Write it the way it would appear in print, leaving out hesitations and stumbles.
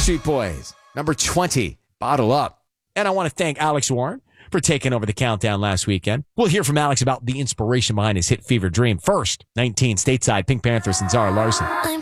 Backstreet Boys, number 20, Bottle Up. And I want to thank Alex Warren for taking over the countdown last weekend. We'll hear from Alex about the inspiration behind his hit Fever Dream. First, 19, stateside, Pink Panthers and Zara Larson.